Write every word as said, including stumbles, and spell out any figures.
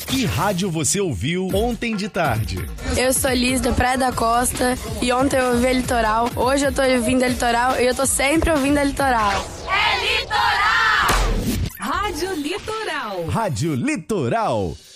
Que rádio você ouviu ontem de tarde? Eu sou Liz da Praia da Costa e ontem eu ouvi a Litoral. Hoje eu tô ouvindo a Litoral e eu tô sempre ouvindo a Litoral. É Litoral! Rádio Litoral. Rádio Litoral.